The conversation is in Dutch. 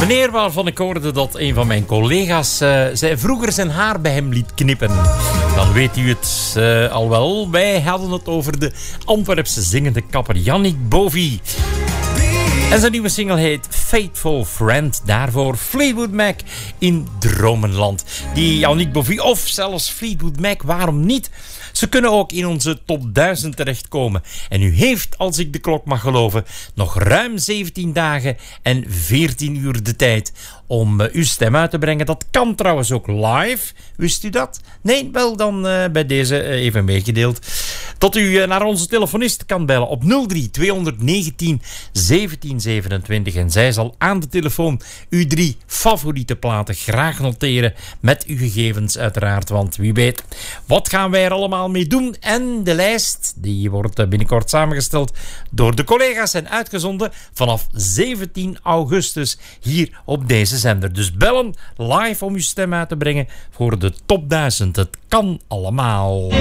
Meneer waarvan ik hoorde dat een van mijn collega's zij vroeger zijn haar bij hem liet knippen. Dan weet u het al wel. Wij hadden het over de Antwerpse zingende kapper Yannick Bovie. En zijn nieuwe single heet Faithful Friend. Daarvoor Fleetwood Mac in Dromenland. Die Yannick Bovie of zelfs Fleetwood Mac, waarom niet? Ze kunnen ook in onze top 1000 terechtkomen. En u heeft, als ik de klok mag geloven, nog ruim 17 dagen en 14 uur de tijd om uw stem uit te brengen. Dat kan trouwens ook live. Wist u dat? Nee? Wel dan bij deze even meegedeeld. Dat u naar onze telefonist kan bellen op 03 219 1727. En zij zal aan de telefoon uw 3 favoriete platen graag noteren. Met uw gegevens uiteraard. Want wie weet, wat gaan wij er allemaal mee doen? En de lijst, die wordt binnenkort samengesteld door de collega's en uitgezonden vanaf 17 augustus hier op deze zender. Dus bellen live om uw stem uit te brengen voor de top 1000. Het kan allemaal.